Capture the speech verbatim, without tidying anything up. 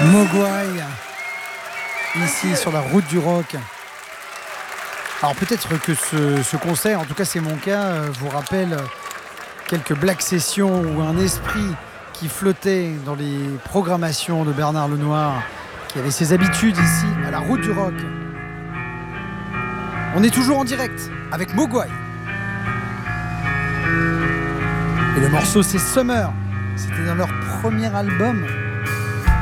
Mogwai, ici sur la route du rock. Alors peut-être que ce, ce concert, en tout cas c'est mon cas, vous rappelle quelques Black Sessions ou un esprit qui flottait dans les programmations de Bernard Lenoir, qui avait ses habitudes ici à la route du rock. On est toujours en direct avec Mogwai. Et le morceau c'est Summer. C'était dans leur premier album.